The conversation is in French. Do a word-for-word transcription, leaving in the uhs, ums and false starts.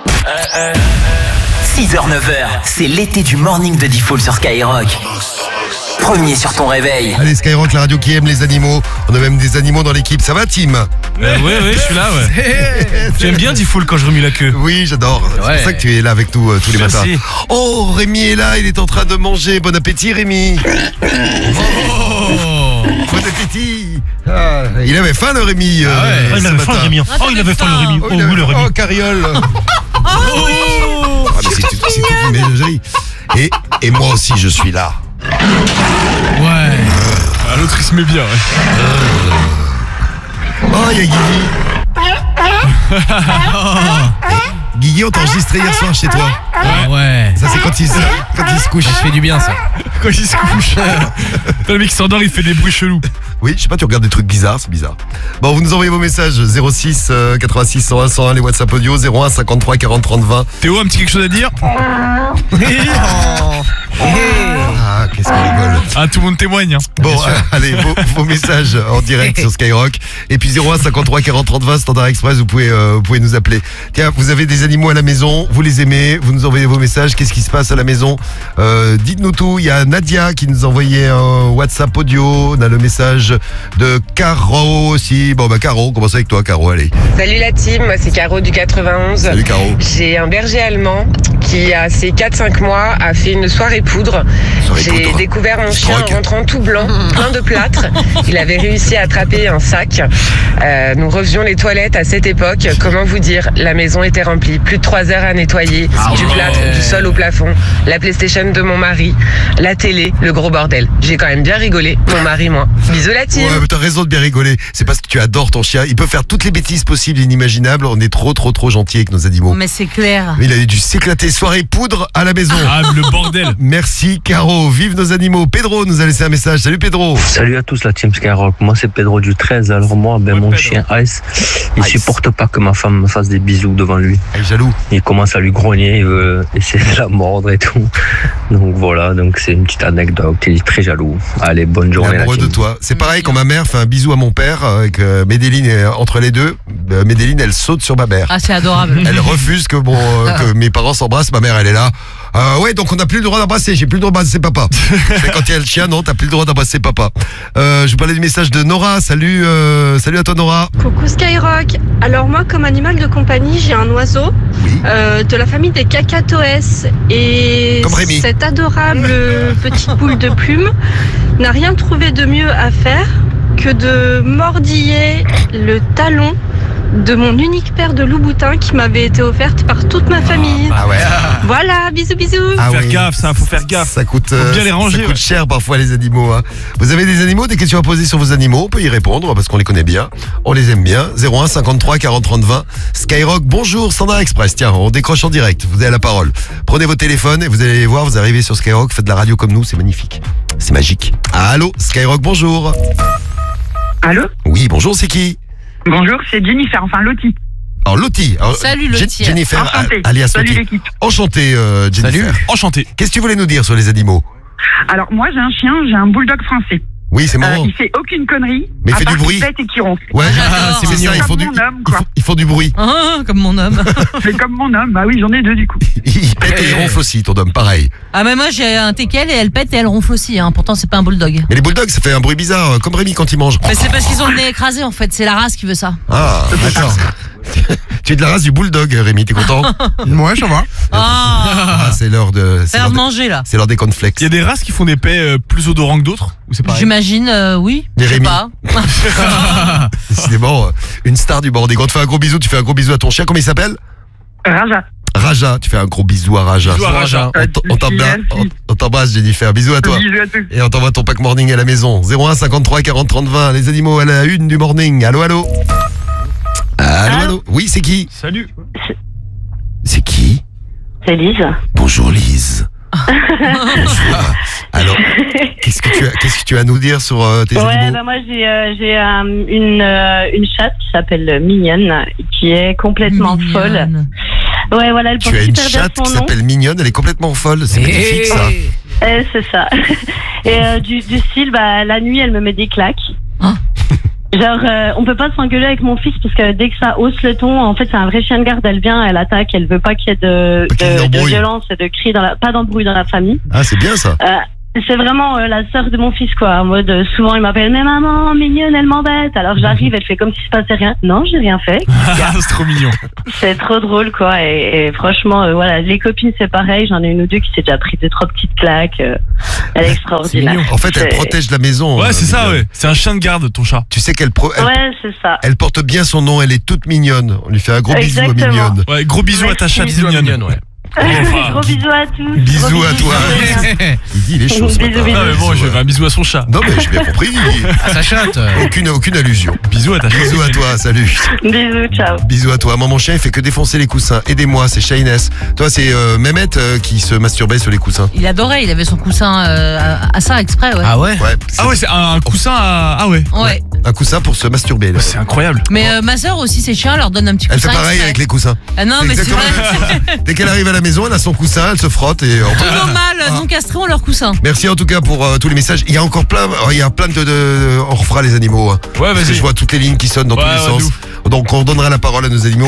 six heures neuf heures, c'est l'été du morning de Diffoul sur Skyrock. Premier sur ton réveil. Allez, Skyrock, la radio qui aime les animaux. On a même des animaux dans l'équipe. Ça va, Tim? euh, Ouais, ouais, je suis là, ouais. J'aime bien Diffoul quand je remue la queue. Oui, j'adore. Ouais. C'est pour ça que tu es là avec nous euh, tous les Merci. matins. Oh, Rémi est là. Il est en train de manger. Bon appétit, Rémi. Oh, bon appétit. Ah, il avait faim, le Rémi. Euh, ah ouais. Oh, il avait faim, le Rémi. Oh, il avait faim, le Rémi. Oh, Oh, il avait... oui, le Rémi. Oh, carriole. Oh, oui. Ah, mais c'est tout, c'est toute une ménagerie. Et, et moi aussi, je suis là. Ouais. Ah, l'autre, il se met bien, ouais. Oh, il y a Guigui. Guigui, on t'a enregistré hier soir chez toi. Ouais. ouais. Ça, c'est quand il, se, quand il se couche. Ça fait du bien, ça. Quand il se couche. Le mec s'endort, il fait des bruits chelous. Oui, je sais pas, tu regardes des trucs bizarres, c'est bizarre. Bon, vous nous envoyez vos messages zéro six quatre-vingt-six cent un cent un, les WhatsApp audio zéro un cinquante-trois quarante trente vingt. Théo, un petit quelque chose à dire? Ah, qu'est-ce qu'on rigole. Ah, tout le monde témoigne. Hein. Bon, euh, allez, vos, vos messages en direct sur Skyrock. Et puis zéro un cinquante-trois quarante trente vingt, Standard Express, vous pouvez, euh, vous pouvez nous appeler. Tiens, vous avez des animaux à la maison, vous les aimez, vous nous envoyez vos messages, qu'est-ce qui se passe à la maison? euh, Dites-nous tout. Il y a Nadia qui nous a envoyé un WhatsApp audio. On a le message de Caro aussi. Bon, bah Caro, on commence avec toi, Caro, allez. Salut la team, moi c'est Caro du quatre-vingt-onze. Salut Caro. J'ai un berger allemand qui à ses quatre cinq mois a fait une soirée poudre. Soirée J'ai poudre. découvert mon chien Stroke. en rentrant tout blanc, plein de plâtre. Il avait réussi à attraper un sac. Euh, nous refaisions les toilettes à cette époque. Comment vous dire, la maison était remplie. Plus de trois heures à nettoyer. Ah du ouais. plâtre, du sol au plafond. La PlayStation de mon mari. La télé, le gros bordel. J'ai quand même bien rigolé. Mon mari, moi. Bisous la team. Ouais, mais t'as raison de bien rigoler. C'est parce que tu adores ton chien. Il peut faire toutes les bêtises possibles et inimaginables. On est trop, trop, trop gentils avec nos animaux. Mais c'est clair. Il a dû s'éclater. Soirée poudre à la maison. Ah, le bordel. Merci Caro. Vive nos animaux. Pedro nous a laissé un message. Salut Pedro. Salut à tous la team Skyrock, moi c'est Pedro du treize, alors moi ben, Ouais, mon Pedro. chien Ice, il Ice. supporte pas que ma femme me fasse des bisous devant lui, Il est jaloux. il commence à lui grogner, il veut essayer de la mordre et tout, donc voilà, donc c'est une petite anecdote, il est très jaloux. Allez, bonne Il est journée la amoureux de team. toi. C'est pareil quand ma mère fait un bisou à mon père, euh, que Médéline est entre les deux. euh, Médéline, elle saute sur ma mère. Ah, c'est adorable. Elle refuse que, bon, euh, que mes parents s'embrassent. Ma mère, elle est là. Euh, ouais, donc on n'a plus le droit d'embrasser. J'ai plus le droit d'embrasser papa. Mais quand il y a le chien, non, t'as plus le droit d'embrasser papa. Euh, je vous parlais du message de Nora. Salut, euh, salut à toi Nora. Coucou Skyrock. Alors moi, comme animal de compagnie, j'ai un oiseau Oui. euh, de la famille des cacatoès. Et Comme Rémi. cette adorable petite boule de plumes n'a rien trouvé de mieux à faire que de mordiller le talon de mon unique paire de loup-boutins qui m'avait été offerte par toute ma famille. Ah ouais. Voilà, bisous bisous. Ah Faut faire oui. gaffe, ça, faut faire gaffe. Ça coûte, euh, bien les ranger, ça coûte ouais. cher parfois les animaux. Hein. Vous avez des animaux, des questions à poser sur vos animaux, on peut y répondre parce qu'on les connaît bien, on les aime bien. zéro un cinquante-trois quarante trente vingt. Skyrock, bonjour, Standard Express. Tiens, on décroche en direct, vous avez la parole. Prenez vos téléphones et vous allez voir, vous arrivez sur Skyrock, faites de la radio comme nous, c'est magnifique. C'est magique. Allô, Skyrock, bonjour. Allô? Oui, bonjour, c'est qui? Bonjour, c'est Jennifer, enfin Lottie. Alors Lottie. Alors, Salut, Je- Lottie. Jennifer, Enchantée. a- alias Salut Lottie. l'équipe. Enchanté, euh, Jennifer. Salut. Enchanté. Qu'est-ce que tu voulais nous dire sur les animaux? Alors moi j'ai un chien, j'ai un bulldog français. Oui, c'est Euh, marrant. il fait aucune connerie. Mais il à fait part du bruit. qu'il pète et qui ronfle. Ouais, j'adore. c'est mignon, Comme ils font du, mon homme, ils quoi. font- ils font du bruit. Ah, comme mon homme. C'est comme mon homme. Bah oui, j'en ai deux du coup. Il pète et il ronfle aussi, ton homme, pareil. Ah, mais moi, j'ai un teckel et elle pète et elle ronfle aussi. Hein. Pourtant, c'est pas un bulldog. Mais les bulldogs, ça fait un bruit bizarre, euh, comme Rémi quand il mange. Mais c'est parce qu'ils ont le nez écrasé, en fait. C'est la race qui veut ça. Ah, d'accord. Tu es de la race du bulldog, Rémi, t'es content? Ouais, ça va. Ah, Ah, c'est l'heure de. C'est faire l'heure de de- manger, là. c'est l'heure des cornflakes. Il y a des races qui font des paix euh, plus odorants que d'autres? Ou c'est pareil? J'imagine, euh, oui. Des Je sais Rémi. pas. Décidément, euh, une star du bordé. Quand tu fais un gros bisou, tu fais un gros bisou à ton chien. Comment il s'appelle? Raja. Raja. Tu fais un gros bisou à Raja. Bisous à Raja. On t- on t'embrasse, on- on t'embrasse, Jennifer. Bisous à toi. Bisous à tous. Et on t'envoie ton pack morning à la maison. zéro un cinquante-trois quarante trente vingt. Les animaux à la une du morning. Allô, allô. Allô, allô. Oui, c'est qui? Salut. C'est qui? C'est Lise. Bonjour Lise. Bonjour. Alors, qu'est-ce que tu as, qu'est-ce que tu as à nous dire sur euh, tes Ouais, animaux? bah moi j'ai euh, j'ai euh, une euh, une chatte qui s'appelle Mignonne, qui est complètement Mignonne. folle. Ouais, voilà, elle Tu porte as une super bien chatte son qui nom. s'appelle Mignonne, elle est complètement folle, c'est magnifique ça. Eh, c'est ça. Et euh, du, du style, bah la nuit, elle me met des claques. Hein Genre, euh, on peut pas s'engueuler avec mon fils parce que dès que ça hausse le ton, en fait, c'est un vrai chien de garde. Elle vient, elle attaque, elle veut pas qu'il y ait de, Pas qu'il y ait de, de d'embrouille. violence et de cris dans la, pas d'embrouille dans la famille. Ah, c'est bien ça. Euh, c'est vraiment euh, la sœur de mon fils, quoi. En mode, euh, souvent, il m'appelle, mais maman, mignonne, elle m'embête. Alors j'arrive, elle fait comme si se passait rien. Non, j'ai rien fait. C'est trop mignon. C'est trop drôle, quoi. Et, et franchement, euh, voilà, les copines, c'est pareil. J'en ai une ou deux qui s'est déjà pris deux, trois petites claques. Euh, elle est extraordinaire. En fait, elle C'est- protège la maison. Ouais, euh, c'est ça, mignonne. ouais. C'est un chien de garde, ton chat. Tu sais qu'elle pro- elle, Ouais, c'est ça. elle porte bien son nom, elle est toute mignonne. On lui fait un gros bisou à Exactement. Mignonne. Ouais, gros bisous à ta Merci. chatte Bisous à mignonne. mignonne, ouais. Enfin, Gros bisous à tous. Bisous Gros à toi. Il dit les choses. ce Bisous, matin. bisous. Non, mais bon, je vais un bisou à son chat. Non, mais j'ai bien compris. À sa chatte. Aucune, aucune allusion. Bisous à ta chatte. Bisous à toi, salut. Bisous, ciao. Bisous à toi. Moi, mon chien, il fait que défoncer les coussins. Aidez-moi, c'est Shayness. Toi, c'est euh, Mehmet euh, qui se masturbait sur les coussins. Il adorait, il avait son coussin euh, à, à ça exprès, ouais. Ah ouais. Ouais. c'est Ah ouais, c'est un coussin à... Ah ouais. Ouais. Un coussin pour se masturber. là. C'est incroyable. Mais euh, ma sœur aussi, ses chiens leur donne un petit Elle coussin. fait pareil exprès. avec les coussins. Ah non, C'est mais c'est exactement vrai. la même chose. Dès qu'elle arrive à la maison, elle a son coussin, elle se frotte et. euh, Tout normal, non castrés ont leur coussin. Merci en tout cas pour euh, tous les messages. Il y a encore plein, oh, il y a plein de, de- on refera les animaux. hein. Ouais, Parce que vas-y. je vois toutes les lignes qui sonnent dans Ouais, tous les ouais, sens. Donc on donnera la parole à nos animaux.